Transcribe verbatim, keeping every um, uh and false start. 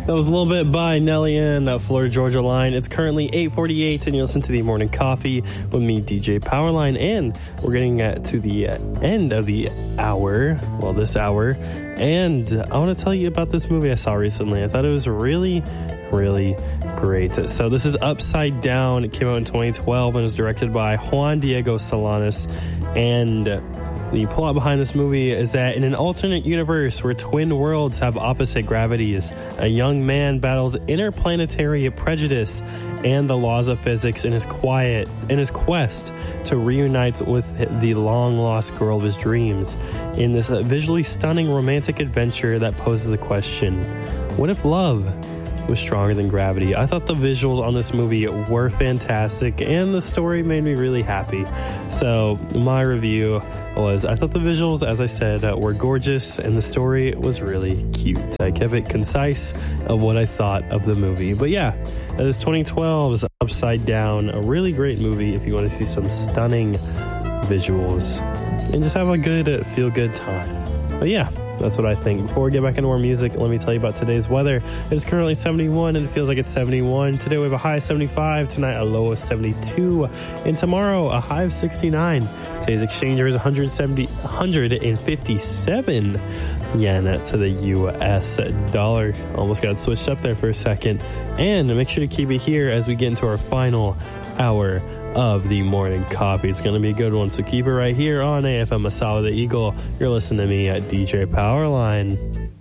That was a little bit by Nelly and uh, Florida Georgia Line. It's currently eight forty-eight, and you listen to the Morning Coffee with me, D J Powerline. And we're getting uh, to the uh, end of the hour, well, this hour. And I want to tell you about this movie I saw recently. I thought it was really, really great. So this is Upside Down. It came out in twenty twelve and was directed by Juan Diego Solanas. And the plot behind this movie is that in an alternate universe where twin worlds have opposite gravities, a young man battles interplanetary prejudice and the laws of physics in his quiet in his quest to reunite with the long-lost girl of his dreams in this visually stunning romantic adventure that poses the question, what if love was stronger than gravity? I thought the visuals on this movie were fantastic, and the story made me really happy. So my review was, I thought the visuals, as I said, uh, were gorgeous, and the story was really cute. I kept it concise of what I thought of the movie. But yeah, that is twenty twelve's Upside Down, a really great movie if you want to see some stunning visuals and just have a good, uh, feel-good time. But yeah, that's what I think. Before we get back into more music, let me tell you about today's weather. It's currently seventy-one and it feels like it's seventy-one. Today we have a high of seventy-five, tonight a low of seventy-two, and tomorrow a high of sixty-nine. Today's exchange rate is one hundred seventy, one hundred fifty-seven yen to the U S dollar. Almost got switched up there for a second. And make sure to keep it here as we get into our final hour of the Morning Coffee. It's going to be a good one, so keep it right here on A F M Masala the Eagle. You're listening to me at D J Powerline.